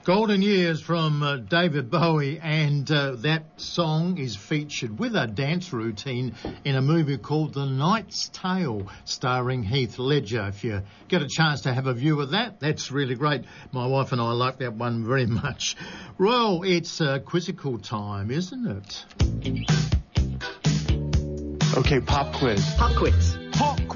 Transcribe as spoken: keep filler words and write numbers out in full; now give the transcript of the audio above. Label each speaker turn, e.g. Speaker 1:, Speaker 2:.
Speaker 1: Golden Years from uh, David Bowie, and uh, that song is featured with a dance routine in a movie called The Knight's Tale, starring Heath Ledger. If you get a chance to have a view of that, that's really great. My wife and I like that one very much. Well, it's uh, quizzical time, isn't it?
Speaker 2: Okay, pop quiz.
Speaker 3: Pop quiz.
Speaker 2: Pop quiz.